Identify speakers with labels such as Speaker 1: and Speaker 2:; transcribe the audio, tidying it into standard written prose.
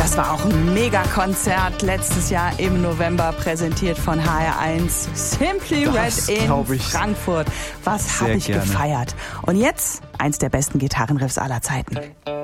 Speaker 1: Das war auch ein Megakonzert letztes Jahr im November, präsentiert von HR1. Simply Red in Frankfurt. Was habe ich gefeiert. Und jetzt eins der besten Gitarrenriffs aller Zeiten.